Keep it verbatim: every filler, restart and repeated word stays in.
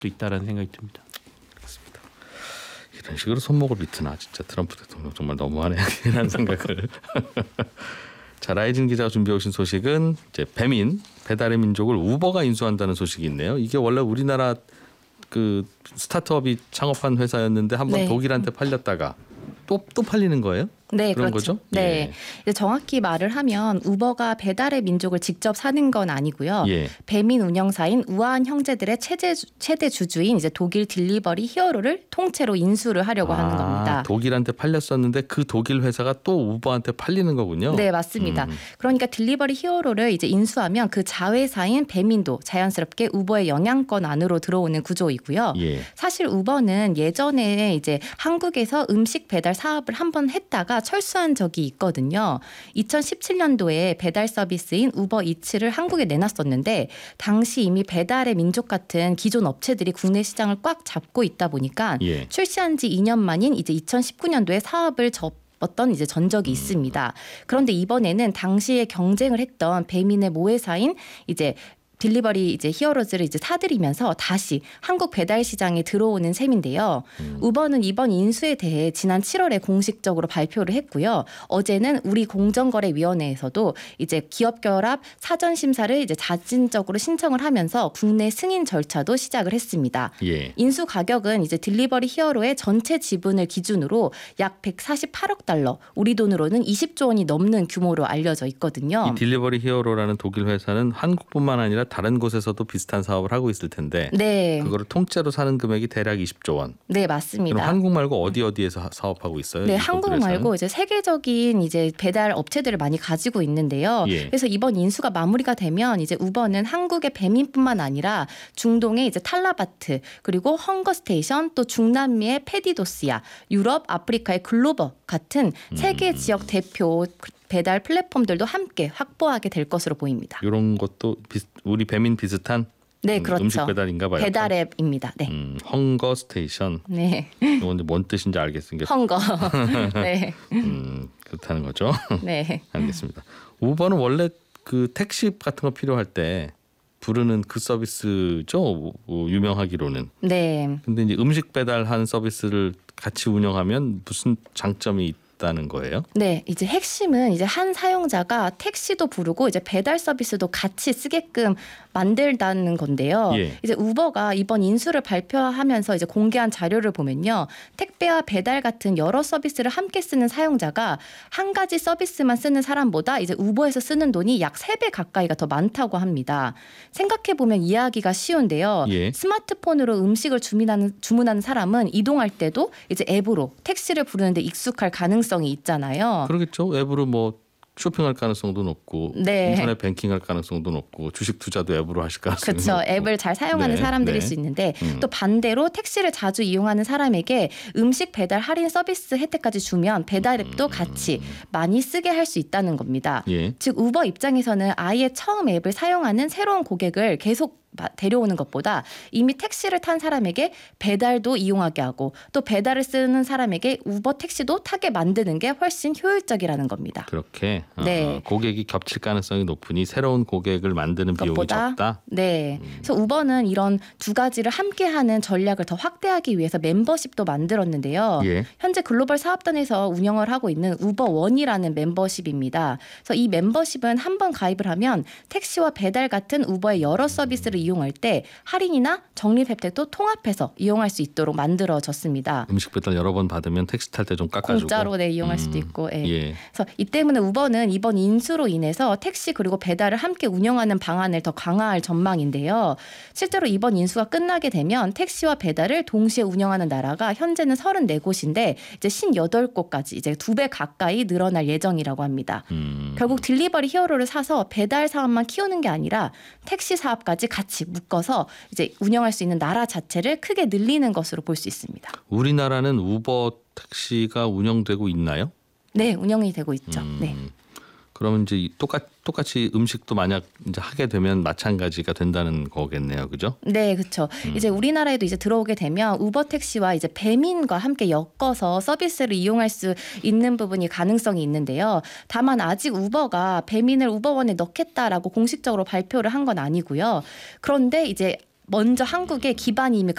있다라는 생각이 듭니다. 그렇습니다. 이런 식으로 손목을 비트나 진짜 트럼프 대통령 정말 너무하네 라는 생각을. 자, 라이진 기자가 준비해 오신 소식은 이제 배민 배달의 민족을 우버가 인수한다는 소식이 있네요. 이게 원래 우리나라 그 스타트업이 창업한 회사였는데 한번 네. 독일한테 팔렸다가 또 또 팔리는 거예요? 네, 그런 그렇죠. 거죠? 네, 예. 이제 정확히 말을 하면 우버가 배달의 민족을 직접 사는 건 아니고요. 예. 배민 운영사인 우아한 형제들의 최대, 최대 주주인 이제 독일 딜리버리 히어로를 통째로 인수를 하려고 아, 하는 겁니다. 독일한테 팔렸었는데 그 독일 회사가 또 우버한테 팔리는 거군요. 네, 맞습니다. 음. 그러니까 딜리버리 히어로를 이제 인수하면 그 자회사인 배민도 자연스럽게 우버의 영향권 안으로 들어오는 구조이고요. 예. 사실 우버는 예전에 이제 한국에서 음식 배달 사업을 한번 했다가 철수한 적이 있거든요. 이천십칠 년도에 배달 서비스인 우버 이츠를 한국에 내놨었는데 당시 이미 배달의 민족 같은 기존 업체들이 국내 시장을 꽉 잡고 있다 보니까 예. 출시한 지 이 년 만인 이제 이천십구 년도에 사업을 접 어떤 이제 전적이 있습니다. 그런데 이번에는 당시에 경쟁을 했던 배민의 모회사인 이제 딜리버리 이제 히어로즈를 이제 사들이면서 다시 한국 배달 시장에 들어오는 셈인데요. 음. 우버는 이번 인수에 대해 지난 칠월에 공식적으로 발표를 했고요. 어제는 우리 공정거래위원회에서도 이제 기업 결합 사전 심사를 이제 자진적으로 신청을 하면서 국내 승인 절차도 시작을 했습니다. 예. 인수 가격은 이제 딜리버리 히어로의 전체 지분을 기준으로 약 백사십팔억 달러, 우리 돈으로는 이십조 원이 넘는 규모로 알려져 있거든요. 이 딜리버리 히어로라는 독일 회사는 한국뿐만 아니라 다른 곳에서도 비슷한 사업을 하고 있을 텐데 네. 그거를 통째로 사는 금액이 대략 이십조 원. 네, 맞습니다. 그럼 한국 말고 어디 어디에서 사업하고 있어요? 네, 이 한국 독일 회사는? 말고 이제 세계적인 이제 배달 업체들을 많이 가지고 있는데요. 예. 그래서 이번 인수가 마무리가 되면 이제 우버는 한국의 배민뿐만 아니라 중동의 이제 탈라바트 그리고 헝거 스테이션 또 중남미의 페디도스야, 유럽, 아프리카의 글로버 같은 세계 음. 지역 대표 배달 플랫폼들도 함께 확보하게 될 것으로 보입니다. 이런 것도 비슷, 우리 배민 비슷한 네, 음, 그렇죠. 음식 배달인가 봐요. 배달 앱입니다. 네. 음, 헝거 스테이션. 네. 이건 이제 뭔 뜻인지 알겠습니다. 헝거. 네. 음, 그렇다는 거죠. 네. 알겠습니다. 우버는 원래 그 택시 같은 거 필요할 때 부르는 그 서비스죠. 유명하기로는. 네. 근데 이제 음식 배달하는 서비스를 같이 운영하면 무슨 장점이 있다는 거예요? 네, 이제 핵심은 이제 한 사용자가 택시도 부르고 이제 배달 서비스도 같이 쓰게끔 만들다는 건데요. 예. 이제 우버가 이번 인수를 발표하면서 이제 공개한 자료를 보면요, 택배와 배달 같은 여러 서비스를 함께 쓰는 사용자가 한 가지 서비스만 쓰는 사람보다 이제 우버에서 쓰는 돈이 약 세 배 가까이가 더 많다고 합니다. 생각해 보면 이해하기가 쉬운데요. 예. 스마트폰으로 음식을 주문하는 주문하는 사람은 이동할 때도 이제 앱으로 택시를 부르는데 익숙할 가능성이 있잖아요. 그러겠죠. 앱으로 뭐 쇼핑할 가능성도 높고 네. 인터넷 뱅킹할 가능성도 높고 주식 투자도 앱으로 하실 가능성도 그렇죠. 높고. 앱을 잘 사용하는 네, 사람들일 네. 수 있는데 음. 또 반대로 택시를 자주 이용하는 사람에게 음식 배달 할인 서비스 혜택까지 주면 배달 앱도 같이 많이 쓰게 할 수 있다는 겁니다. 예. 즉 우버 입장에서는 아예 처음 앱을 사용하는 새로운 고객을 계속 데려오는 것보다 이미 택시를 탄 사람에게 배달도 이용하게 하고 또 배달을 쓰는 사람에게 우버 택시도 타게 만드는 게 훨씬 효율적이라는 겁니다. 그렇게 네. 어, 고객이 겹칠 가능성이 높으니 새로운 고객을 만드는 비용이 것보다 적다. 네. 음. 그래서 우버는 이런 두 가지를 함께하는 전략을 더 확대하기 위해서 멤버십도 만들었는데요. 예. 현재 글로벌 사업단에서 운영을 하고 있는 우버원이라는 멤버십입니다. 그래서 이 멤버십은 한 번 가입을 하면 택시와 배달 같은 우버의 여러 서비스를 이용할 때 할인이나 적립 혜택도 통합해서 이용할 수 있도록 만들어졌습니다. 음식 배달 여러 번 받으면 택시 탈 때 좀 깎아주고 공짜로 네, 이용할 음, 수도 있고. 예. 예. 그래서 이 때문에 우버는 이번 인수로 인해서 택시 그리고 배달을 함께 운영하는 방안을 더 강화할 전망인데요. 실제로 이번 인수가 끝나게 되면 택시와 배달을 동시에 운영하는 나라가 현재는 서른네 곳인데 이제 오십팔 곳까지 이제 두 배 가까이 늘어날 예정이라고 합니다. 음. 결국 딜리버리 히어로를 사서 배달 사업만 키우는 게 아니라 택시 사업까지 같이 묶어서 이제 운영할 수 있는 나라 자체를 크게 늘리는 것으로 볼 수 있습니다. 우리나라는 우버 택시가 운영되고 있나요? 네, 운영이 되고 있죠. 음. 네. 그러면 이제 똑같 똑같이 음식도 만약 이제 하게 되면 마찬가지가 된다는 거겠네요, 그죠? 네, 그렇죠. 음. 이제 우리나라에도 이제 들어오게 되면 우버 택시와 이제 배민과 함께 엮어서 서비스를 이용할 수 있는 부분이 가능성이 있는데요. 다만 아직 우버가 배민을 우버원에 넣겠다라고 공식적으로 발표를 한 건 아니고요. 그런데 이제 먼저 한국에 기반이 이미